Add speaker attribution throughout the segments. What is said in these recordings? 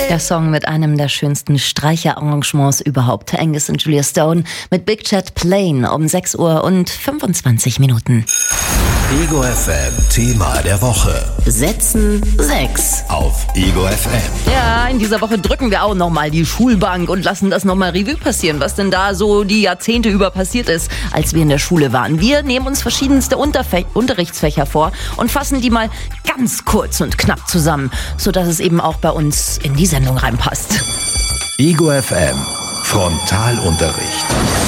Speaker 1: Der Song mit einem der schönsten Streicherarrangements überhaupt. Angus und Julia Stone mit Big Chat Plane um 6 Uhr und 25 Minuten.
Speaker 2: Ego FM Thema der Woche.
Speaker 1: Setzen 6
Speaker 2: auf Ego FM.
Speaker 1: Ja, in dieser Woche drücken wir auch nochmal die Schulbank und lassen das nochmal Revue passieren, was denn da so die Jahrzehnte über passiert ist, als wir in der Schule waren. Wir nehmen uns verschiedenste Unterrichtsfächer vor und fassen die mal ganz kurz und knapp zusammen, sodass es eben auch bei uns in die Sendung reinpasst.
Speaker 2: Ego FM Frontalunterricht.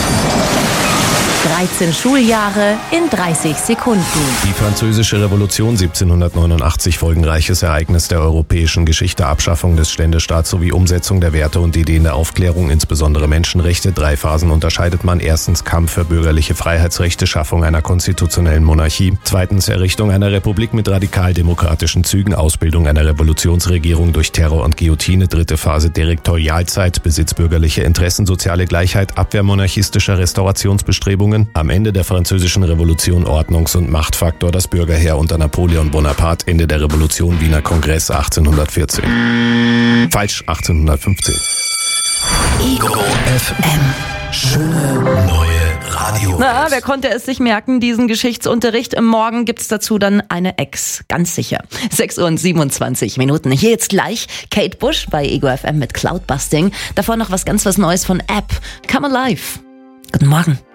Speaker 1: 13 Schuljahre in 30 Sekunden.
Speaker 3: Die Französische Revolution 1789, folgenreiches Ereignis der europäischen Geschichte, Abschaffung des Ständestaats sowie Umsetzung der Werte und Ideen der Aufklärung, insbesondere Menschenrechte. 3 Phasen unterscheidet man. 1. Kampf für bürgerliche Freiheitsrechte, Schaffung einer konstitutionellen Monarchie. 2. Errichtung einer Republik mit radikal-demokratischen Zügen, Ausbildung einer Revolutionsregierung durch Terror und Guillotine. 3. Phase Direktorialzeit, Besitz bürgerlicher Interessen, soziale Gleichheit, Abwehr monarchistischer Restaurationsbestrebungen. Am Ende der Französischen Revolution Ordnungs- und Machtfaktor, das Bürgerheer unter Napoleon Bonaparte. Ende der Revolution, Wiener Kongress 1814. Falsch, 1815.
Speaker 2: Ego FM. Schöne neue Radio.
Speaker 1: Na, wer konnte es sich merken, diesen Geschichtsunterricht? Morgen gibt's dazu dann eine Ex, ganz sicher. 6 Uhr und 27 Minuten. Hier jetzt gleich Kate Bush bei Ego FM mit Cloudbusting. Davor noch was Neues von App. Come Alive. Guten Morgen.